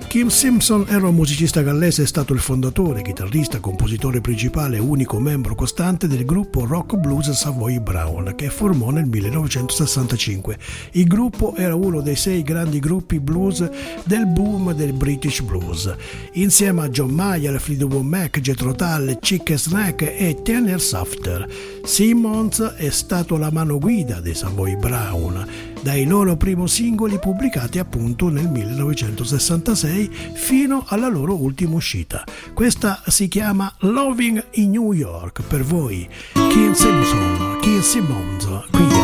Kim Simpson era un musicista gallese, è stato il fondatore, chitarrista, compositore principale e unico membro costante del gruppo rock blues Savoy Brown, che formò nel 1965. Il gruppo era uno dei 6 grandi gruppi blues del boom del British blues. Insieme a John Mayer, Fleetwood Mac, Jethro Tull, Chick Snack e Tenor Safter, Simmons è stato la mano guida dei Savoy Brown, dai loro primi singoli pubblicati appunto nel 1966 fino alla loro ultima uscita. Questa si chiama Loving in New York. Per voi Kim Simmons qui